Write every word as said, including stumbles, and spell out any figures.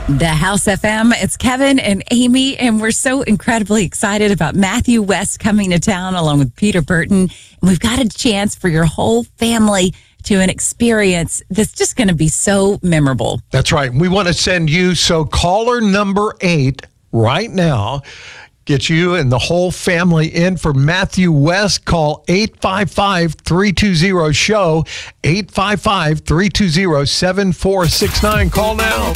The House F M, it's Kevin and Amy, and we're so incredibly excited about Matthew West coming to town along with Peter Burton. And we've got a chance for your whole family to an experience that's just going to be so memorable. That's right. We want to send you, so caller number eight right now, get you and the whole family in for Matthew West. Call eight five five, three two zero, S H O W, eight five five, three two zero, seven four six nine. Call now.